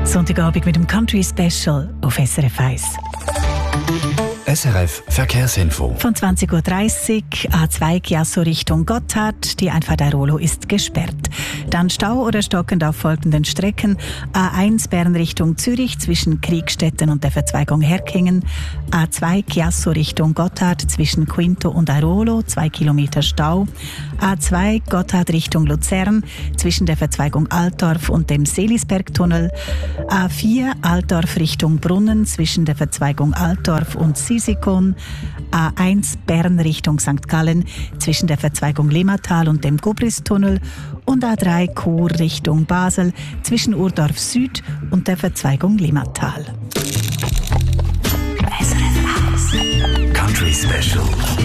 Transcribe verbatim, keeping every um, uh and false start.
Sonntagabend mit dem Country Special auf S R F eins. S R F Verkehrsinfo. Von zwanzig Uhr dreißig A zwei Chiasso Richtung Gotthard. Die Einfahrt Airolo ist gesperrt. Dann Stau oder stockend auf folgenden Strecken. A eins Bern Richtung Zürich zwischen Kriegstetten und der Verzweigung Herkingen. A zwei Chiasso Richtung Gotthard zwischen Quinto und Airolo, zwei Kilometer Stau. A zwei Gotthard Richtung Luzern zwischen der Verzweigung Altdorf und dem Selisbergtunnel. A vier Altdorf Richtung Brunnen zwischen der Verzweigung Altdorf und Sisikon. A eins Bern Richtung Sankt Gallen zwischen der Verzweigung Limmatal und dem Gubristunnel. Und A drei Chur Richtung Basel zwischen Urdorf Süd und der Verzweigung Limmatal. Country Special.